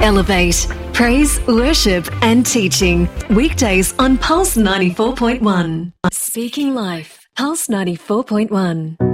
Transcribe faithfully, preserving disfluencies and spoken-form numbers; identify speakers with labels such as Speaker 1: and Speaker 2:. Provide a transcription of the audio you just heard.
Speaker 1: Elevate. Praise, worship and teaching. Weekdays on Pulse ninety-four point one. Speaking Life. Pulse ninety-four point one.